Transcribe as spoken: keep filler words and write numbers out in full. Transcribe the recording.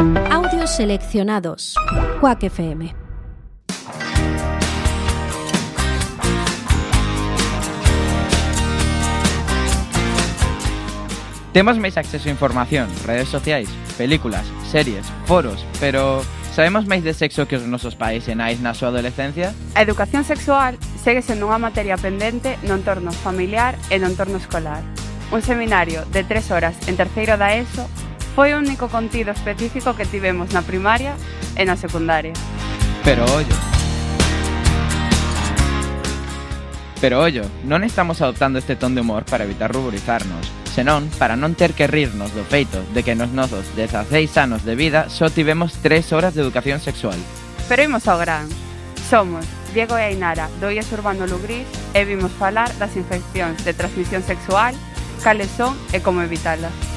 Audios seleccionados. Quack F M. Temos máis acceso a información, redes sociais, películas, series, foros, pero sabemos máis de sexo que os nosos pais e nais na súa adolescencia? A educación sexual segue sendo unha materia pendente no entorno familiar e no entorno escolar. Un seminario de tres horas en terceiro da ESO foi o único contido específico que tivemos na primaria e na secundaria. Pero ollo. Pero ollo, non estamos adoptando este ton de humor para evitar ruborizarnos, senón para non ter que rirnos do feito de que nos nosos dezaseis anos de vida só tivemos tres horas de educación sexual. Pero imos ao gran. Somos Diego e Ainara do I E S Urbano Lugrís e vimos falar das infeccións de transmisión sexual, cales son e como evitalas.